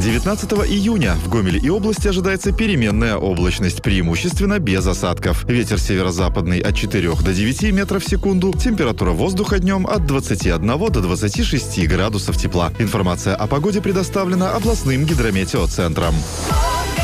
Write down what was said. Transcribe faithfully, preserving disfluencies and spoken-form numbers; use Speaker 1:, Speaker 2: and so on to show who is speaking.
Speaker 1: девятнадцатого июня в Гомеле и области ожидается переменная облачность, преимущественно без осадков. Ветер северо-западный от четырёх до девяти метров в секунду. Температура воздуха днем от двадцати одного до двадцати шести градусов тепла. Информация о погоде предоставлена областным гидрометеоцентром.